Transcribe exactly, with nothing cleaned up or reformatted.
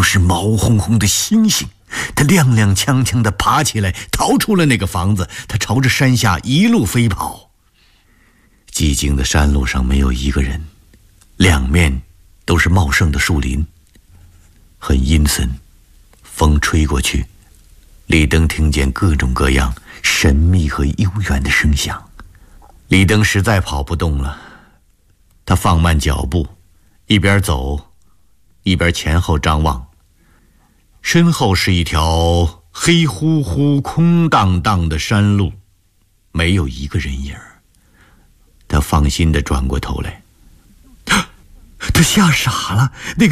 是毛烘烘的星星。他踉踉跄跄地爬起来，逃出了那个房子。他朝着山下一路飞跑。寂静的山路上没有一个人，两面都是茂盛的树林，很阴森。风吹过去，李登听见各种各样神秘和悠远的声响。李登实在跑不动了，他放慢脚步，一边走一边前后张望。身后是一条黑乎乎空荡荡的山路，没有一个人影。他放心地转过头来，他吓傻了。那个